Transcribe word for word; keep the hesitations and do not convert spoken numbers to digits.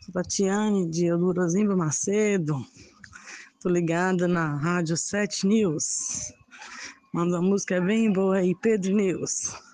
Tatiane de Eldorozimba Macedo, tô ligada na Rádio sete News. Manda uma música bem boa aí, Pedro News.